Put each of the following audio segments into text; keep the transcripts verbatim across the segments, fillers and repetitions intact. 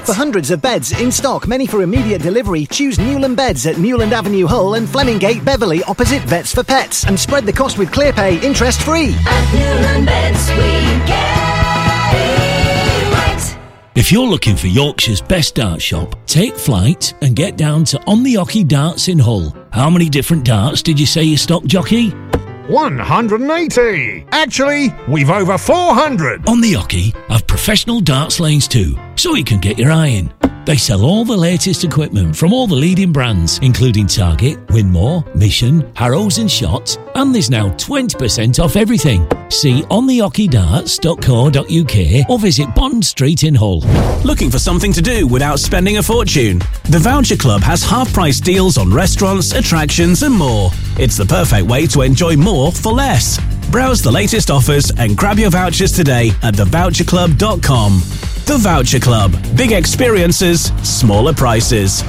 For hundreds of beds in stock, many for immediate delivery, choose Newland Beds at Newland Avenue Hull and Flemingate Beverley opposite Vets for Pets. And spread the cost with ClearPay, interest free. At Newland Beds we get it right. If you're looking for Yorkshire's best dart shop, take flight and get down to On the Ocky Darts in Hull. How many different darts did you say you stock, jockey? one hundred eighty! Actually, we've over four hundred! On the Ocky have professional darts lanes too, so you can get your eye in. They sell all the latest equipment from all the leading brands, including Target, Winmore, Mission, Harrows and Shots, and there's now twenty percent off everything. See on the ocky darts dot co dot uk or visit Bond Street in Hull. Looking for something to do without spending a fortune? The Voucher Club has half-price deals on restaurants, attractions and more. It's the perfect way to enjoy more for less. Browse the latest offers and grab your vouchers today at the voucher club dot com. The Voucher Club. Big experiences, smaller prices.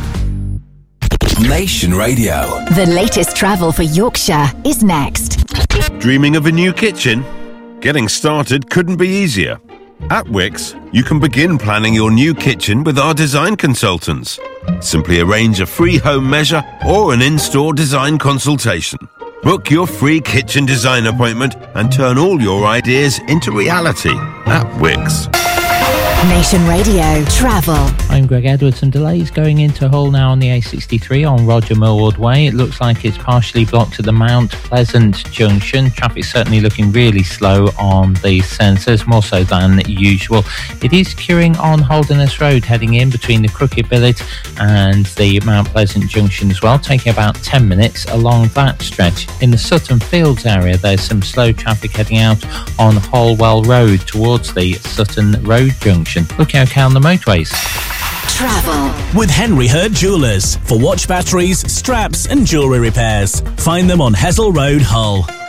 Nation Radio. The latest travel for Yorkshire is next. Dreaming of a new kitchen? Getting started couldn't be easier. At Wix, you can begin planning your new kitchen with our design consultants. Simply arrange a free home measure or an in-store design consultation. Book your free kitchen design appointment and turn all your ideas into reality at Wix. Nation Radio Travel. I'm Greg Edwards. Some delays going into Hull now on the A sixty-three on Roger Millward Way. It looks like it's partially blocked at the Mount Pleasant junction. Traffic's certainly looking really slow on the sensors, more so than usual. It is queuing on Holderness Road heading in between the Crooked Billet and the Mount Pleasant junction as well, taking about ten minutes along that stretch. In the Sutton Fields area, there's some slow traffic heading out on Holwell Road towards the Sutton Road junction. Look out on the motorways. Travel with Henry Hurt Jewellers for watch batteries, straps and jewellery repairs. Find them on Hessel Road, Hull.